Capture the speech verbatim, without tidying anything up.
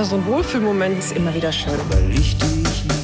Ja, so ein Wohlfühlmoment ist immer wieder schön. Weil ich dich liebe.